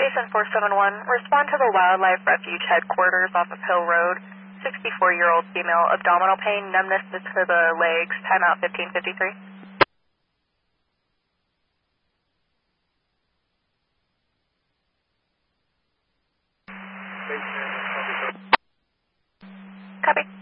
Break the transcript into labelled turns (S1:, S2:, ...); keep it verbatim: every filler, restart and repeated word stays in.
S1: Station four seven one, respond to the Wildlife Refuge headquarters off of Hill Road. sixty-four-year-old female, abdominal pain, numbness to the legs, timeout fifteen fifty-three. Copy.